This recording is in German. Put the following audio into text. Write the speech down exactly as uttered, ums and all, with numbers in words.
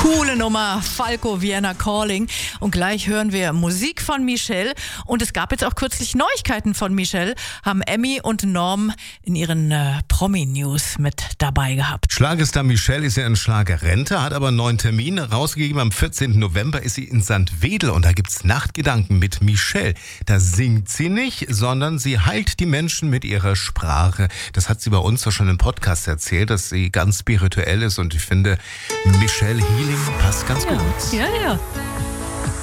Coole Nummer, Falco Vienna Calling. Und gleich hören wir Musik von Michelle. Und es gab jetzt auch kürzlich Neuigkeiten von Michelle. Haben Emmy und Norm in ihren äh, Promi-News mit dabei gehabt. Schlagerstar Michelle ist ja in Schlagerrente, hat aber einen neuen Termin rausgegeben. Am vierzehnten November ist sie in Sankt Wedel und da gibt's Nachtgedanken mit Michelle. Da singt sie nicht, sondern sie heilt die Menschen mit ihrer Sprache. Das hat sie bei uns ja schon im Podcast erzählt, dass sie ganz spirituell ist und ich finde, Michelle Healing passt ganz ja. gut. Ja, ja.